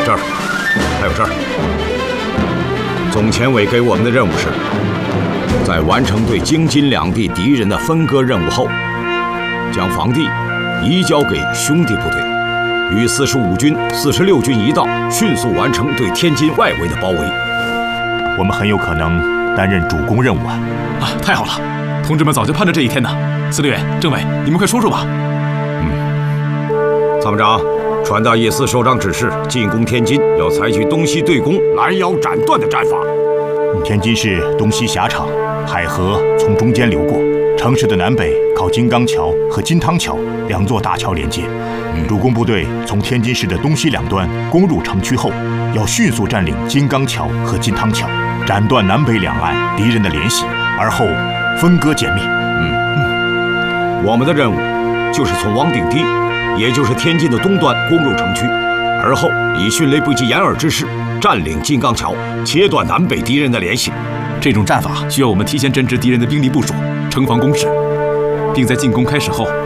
这儿，还有这儿。总前委给我们的任务是，在完成对京津两地敌人的分割任务后，将防地移交给兄弟部队，与45军、46军一道，迅速完成对天津外围的包围。 我们很有可能担任主攻任务啊！ 太好了，同志们早就盼着这一天呢。司令员、政委，你们快说说吧。 参谋长，传达叶四首长指示，进攻天津要采取东西对攻、拦腰斩断的战法。 天津市东西狭长，海河从中间流过，城市的南北靠金刚桥和金汤桥两座大桥连接。主攻部队从天津市的东西两端攻入城区后，要迅速占领金刚桥和金汤桥，斩断南北两岸敌人的联系，而后分割歼灭。 我们的任务就是从王顶堤，也就是天津的东端攻入城区，而后以迅雷不及掩耳之势占领金刚桥，切断南北敌人的联系。 这种战法需要我们提前侦知敌人的兵力部署、城防工事，并在进攻开始后